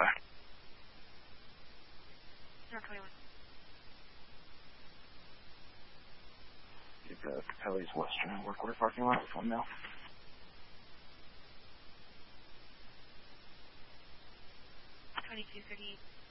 identify. North 21. Get the Capelli's Western work order parking lot with 1 mil. 2238.